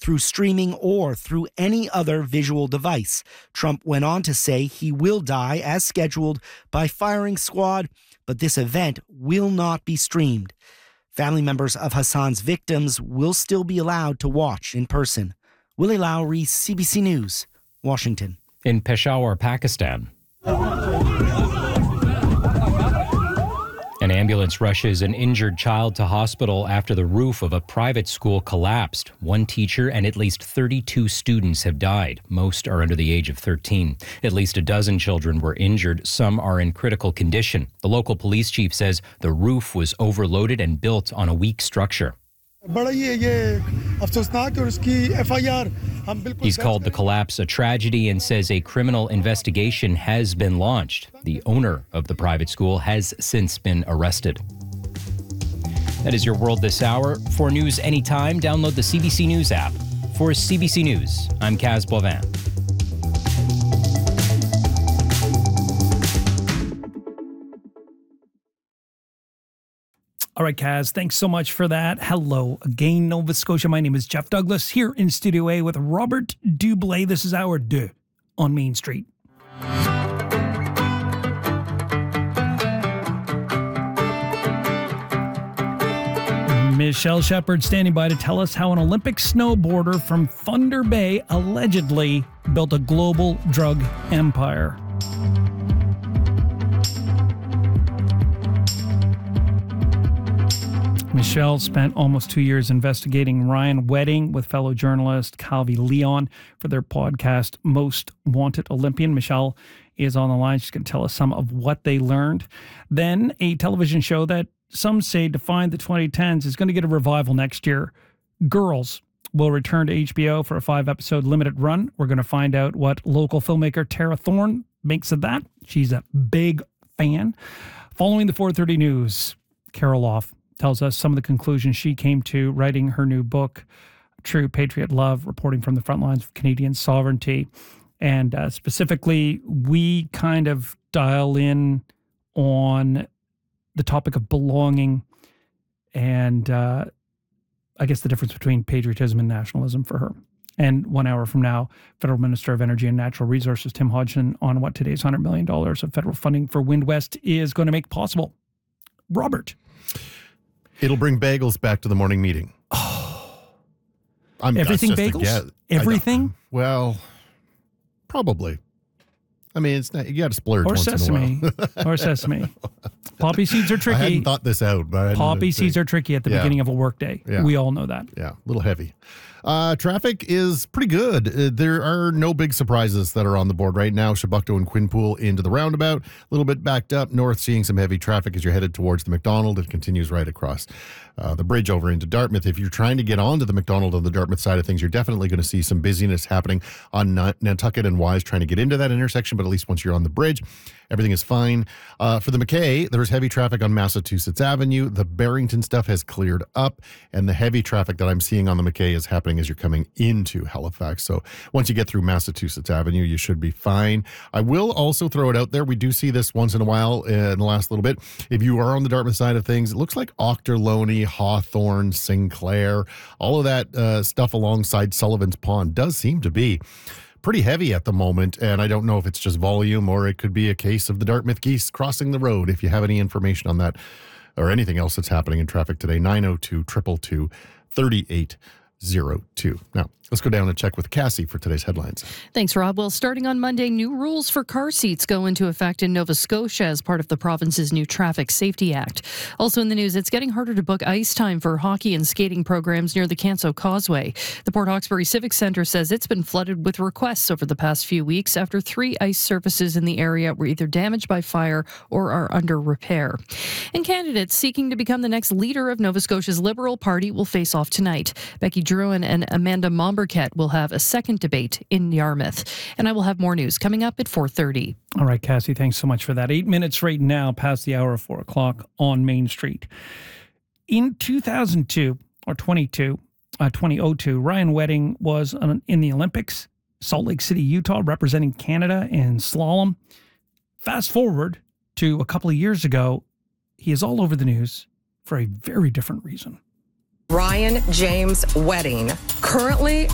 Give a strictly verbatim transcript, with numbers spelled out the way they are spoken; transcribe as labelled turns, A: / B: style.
A: through streaming or through any other visual device. Trump went on to say he will die as scheduled by firing squad, but this event will not be streamed. Family members of Hassan's victims will still be allowed to watch in person. Willie Lowry, C B C News, Washington.
B: In Peshawar, Pakistan, an ambulance rushes an injured child to hospital after the roof of a private school collapsed. One teacher and at least thirty-two students have died. Most are under the age of thirteen. At least a dozen children were injured. Some are in critical condition. The local police chief says the roof was overloaded and built on a weak structure. He's called the collapse a tragedy and says a criminal investigation has been launched. The owner of the private school has since been arrested. That is your world this hour. For news anytime, download the C B C News app. For C B C News, I'm Kaz Boivin.
C: All right, Kaz, thanks so much for that. Hello again, Nova Scotia. My name is Jeff Douglas here in Studio A with Robert Dublé. This is our deux on Main Street. Michelle Shepard standing by to tell us how an Olympic snowboarder from Thunder Bay allegedly built a global drug empire. Michelle spent almost two years investigating Ryan Wedding with fellow journalist Calvi Leon for their podcast, Most Wanted Olympian. Michelle is on the line. She's going to tell us some of what they learned. Then a television show that some say defined the twenty tens is going to get a revival next year. Girls will return to H B O for a five-episode limited run. We're going to find out what local filmmaker Tara Thorne makes of that. She's a big fan. Following the four thirty news, Carol Off tells us some of the conclusions she came to writing her new book, True Patriot Love, reporting from the front lines of Canadian sovereignty. And uh, specifically, we kind of dial in on the topic of belonging and uh, I guess the difference between patriotism and nationalism for her. And one hour from now, Federal Minister of Energy and Natural Resources, Tim Hodgson, on what today's one hundred million dollars of federal funding for Wind West is going to make possible. Robert.
D: It'll bring bagels back to the morning meeting.
C: Oh.
D: I'm,
C: Everything bagels? Everything?
D: Well, probably. I mean, it's not, you got to splurge
C: or
D: once
C: sesame.
D: in a while.
C: Or sesame. Poppy seeds are tricky.
D: I hadn't thought this out. But
C: Poppy seeds are tricky at the
D: yeah.
C: beginning of a workday.
D: Yeah.
C: We all know that.
D: Yeah, a little heavy. Uh, traffic is pretty good. Uh, there are no big surprises that are on the board right now. Chebucto and Quinpool into the roundabout. A little bit backed up north, seeing some heavy traffic as you're headed towards the McDonald. It continues right across uh, the bridge over into Dartmouth. If you're trying to get onto the McDonald on the Dartmouth side of things, you're definitely going to see some busyness happening on Nantucket and Wise trying to get into that intersection. But at least once you're on the bridge, everything is fine. Uh, for the McKay, there's heavy traffic on Massachusetts Avenue. The Barrington stuff has cleared up, and the heavy traffic that I'm seeing on the McKay is happening as you're coming into Halifax. So once you get through Massachusetts Avenue, you should be fine. I will also throw it out there. We do see this once in a while in the last little bit. If you are on the Dartmouth side of things, it looks like Ochterlony, Hawthorne, Sinclair, all of that uh, stuff alongside Sullivan's Pond does seem to be pretty heavy at the moment, and I don't know if it's just volume or it could be a case of the Dartmouth geese crossing the road. If you have any information on that or anything else that's happening in traffic today, nine oh two, two two two, three eight zero two. Now, let's go down and check with Cassie for today's headlines.
E: Thanks, Rob. Well, starting on Monday, new rules for car seats go into effect in Nova Scotia as part of the province's new Traffic Safety Act. Also in the news, it's getting harder to book ice time for hockey and skating programs near the Canso Causeway. The Port Hawkesbury Civic Centre says it's been flooded with requests over the past few weeks after three ice surfaces in the area were either damaged by fire or are under repair. And candidates seeking to become the next leader of Nova Scotia's Liberal Party will face off tonight. Becky Drouin and Amanda Momberket will have a second debate in Yarmouth. And I will have more news coming up at four thirty.
C: All right, Cassie, thanks so much for that. Eight minutes right now past the hour of four o'clock on Main Street. In two thousand two, or twenty-two, uh, twenty oh two, Ryan Wedding was in the Olympics, Salt Lake City, Utah, representing Canada in slalom. Fast forward to a couple of years ago, he is all over the news for a very different reason.
F: Ryan James Wedding, currently